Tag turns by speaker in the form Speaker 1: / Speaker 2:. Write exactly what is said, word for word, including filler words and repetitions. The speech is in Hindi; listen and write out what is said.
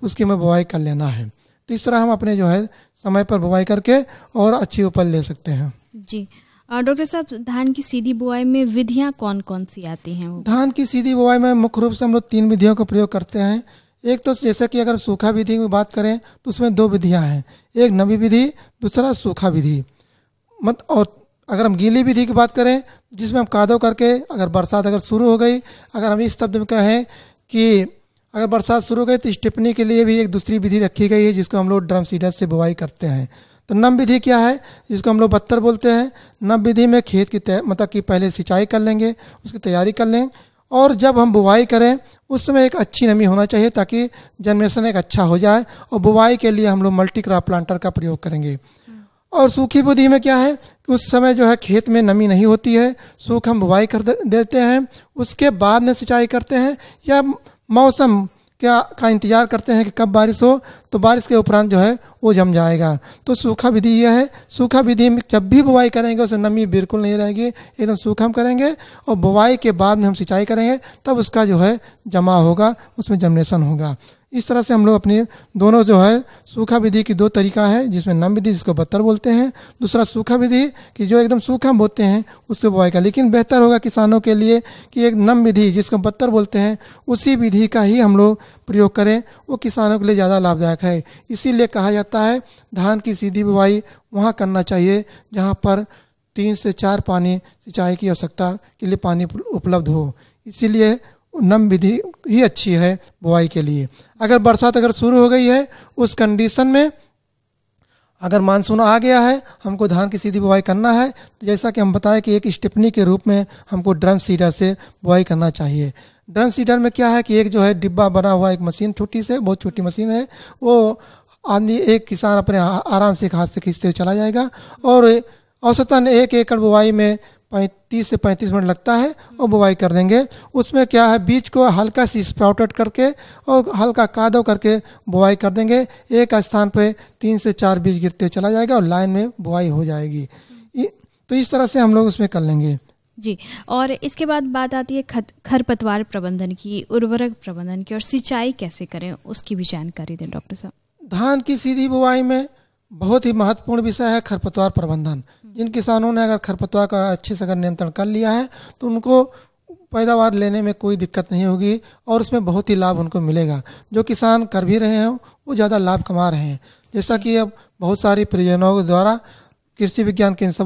Speaker 1: उसकी हमें बुआई कर लेना है। तो इस तरह हम अपने जो है समय पर बुआई करके और अच्छी उपज ले सकते हैं।
Speaker 2: जी डॉक्टर साहब, धान की सीधी बुआई में विधियां कौन कौन सी आती हैं?
Speaker 1: धान की सीधी बुआई में मुख्य रूप से हम लोग तीन विधियों का प्रयोग करते हैं। एक तो जैसे कि अगर सूखा विधि की बात करें तो उसमें दो विधियां हैं, एक नमी विधि, दूसरा सूखा विधि। मत और अगर हम गीली विधि की बात करें जिसमें हम कादो करके, अगर बरसात अगर शुरू हो गई, अगर हम इस शब्द में कहें कि अगर बरसात शुरू हो गई तो स्टिपनी के लिए भी एक दूसरी विधि रखी गई है जिसको हम लोग ड्रम सीडर से बुआई करते हैं। तो नम विधि क्या है, जिसको हम लोग बत्तर बोलते हैं। नम विधि में खेत की मतलब कि पहले सिंचाई कर लेंगे, उसकी तैयारी कर लें, और जब हम बुवाई करें उस समय एक अच्छी नमी होना चाहिए ताकि जनरेशन एक अच्छा हो जाए। और बुवाई के लिए हम लोग मल्टी क्रॉप प्लांटर का प्रयोग करेंगे। और सूखी विधि में क्या है कि उस समय जो है खेत में नमी नहीं होती है, सूख हम बुवाई कर देते हैं, उसके बाद में सिंचाई करते हैं या मौसम क्या का इंतजार करते हैं कि कब बारिश हो, तो बारिश के उपरांत जो है वो जम जाएगा। तो सूखा विधि यह है। सूखा विधि में जब भी बुवाई करेंगे उसमें नमी बिल्कुल नहीं रहेगी, एकदम सूखा हम करेंगे और बुवाई के बाद में हम सिंचाई करेंगे, तब उसका जो है जमा होगा, उसमें जर्मिनेशन होगा। इस तरह से हम लोग अपनी दोनों जो है सूखा विधि की दो तरीका है, जिसमें नम विधि जिसको बत्तर बोलते हैं, दूसरा सूखा विधि कि जो एकदम सूखा बोते हैं उससे बुआई का। लेकिन बेहतर होगा किसानों के लिए कि एक नम विधि जिसको बत्तर बोलते हैं उसी विधि का ही हम लोग प्रयोग करें, वो किसानों के लिए ज़्यादा लाभदायक है। इसीलिए कहा जाता है धान की सीधी बुआई वहाँ करना चाहिए जहाँ पर तीन से चार पानी सिंचाई की आवश्यकता के लिए पानी उपलब्ध हो। इसीलिए नम विधि ही अच्छी है बुआई के लिए। अगर बरसात अगर शुरू हो गई है, उस कंडीशन में अगर मानसून आ गया है, हमको धान की सीधी बुआई करना है, तो जैसा कि हम बताएं कि एक स्टिपनी के रूप में हमको ड्रम सीडर से बुआई करना चाहिए। ड्रम सीडर में क्या है कि एक जो है डिब्बा बना हुआ एक मशीन, छोटी से बहुत छोटी मशीन है, वो आदमी एक किसान अपने आराम से हाथ से खींचते हुए चला जाएगा और औसतन एक एकड़ बुआई में तीस से पैंतीस मिनट लगता है और बुवाई कर देंगे। उसमें क्या है बीज को हल्का सी स्प्राउटेड करके और हल्का कादो करके बुवाई कर देंगे। एक स्थान पे तीन से चार बीज गिरते चला जाएगा और लाइन में बुवाई हो जाएगी। तो इस तरह से हम लोग उसमें कर लेंगे
Speaker 2: जी। और इसके बाद बात आती है खरपतवार प्रबंधन की, उर्वरक प्रबंधन की और सिंचाई कैसे करें, उसकी भी जानकारी दें डॉक्टर साहब।
Speaker 1: धान की सीधी बुवाई में बहुत ही महत्वपूर्ण विषय है खरपतवार प्रबंधन। जिन किसानों ने अगर खरपतवार का अच्छे से अगर नियंत्रण कर लिया है तो उनको पैदावार लेने में कोई दिक्कत नहीं होगी और उसमें बहुत ही लाभ उनको मिलेगा। जो किसान कर भी रहे हैं वो ज़्यादा लाभ कमा रहे हैं। जैसा कि अब बहुत सारी परियोजनाओं द्वारा कृषि विज्ञान केंद्र